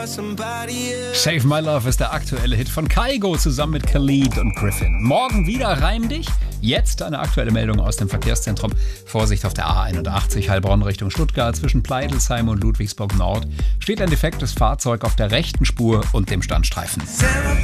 Save My Love ist der aktuelle Hit von Kygo zusammen mit Khalid und Griffin. Morgen wieder Reim dich. Jetzt eine aktuelle Meldung aus dem Verkehrszentrum. Vorsicht auf der A81 Heilbronn Richtung Stuttgart zwischen Pleidelsheim und Ludwigsburg Nord. Steht ein defektes Fahrzeug auf der rechten Spur und dem Standstreifen.